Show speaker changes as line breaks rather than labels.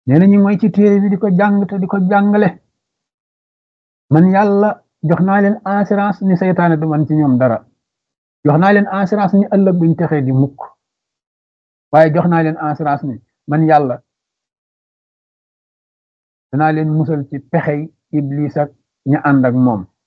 nee na ñi mooy ci téere bi di ko jàng te di ko jàngale man yàlla jox naa leen assurance ni seytaane du man ci ñoom dara jox naa leen assurance ni ëllëg buñ texee di mukk waaye jox naa leen assurance ni man yàlla danaa leen musal ci pexey iblis ak ña ànd ak moom